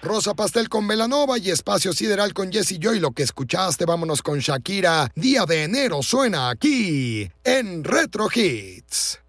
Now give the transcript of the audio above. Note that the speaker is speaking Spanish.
Rosa Pastel con Belanova y Espacio Sideral con Jessie Joy. Lo que escuchaste, vámonos con Shakira. Día de enero suena aquí en Retro Hits.